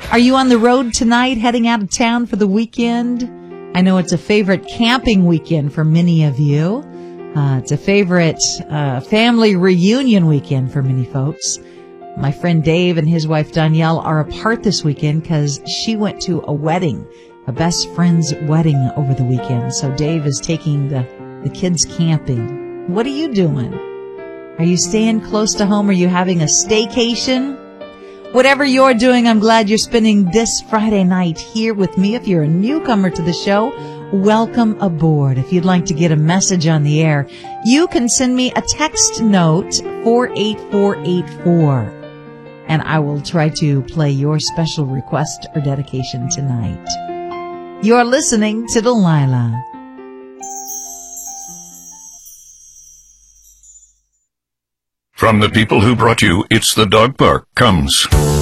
Are you on the road tonight, heading out of town for the weekend? I know it's a favorite camping weekend for many of you. It's a favorite family reunion weekend for many folks. My friend Dave and his wife Danielle are apart this weekend because she went to a wedding, a best friend's wedding over the weekend. So Dave is taking the kids camping. What are you doing? Are you staying close to home? Are you having a staycation? Whatever you're doing, I'm glad you're spending this Friday night here with me. If you're a newcomer to the show, welcome aboard. If you'd like to get a message on the air, you can send me a text note, 48484, and I will try to play your special request or dedication tonight. You're listening to Delilah. From the people who brought you It's the Dog Park comes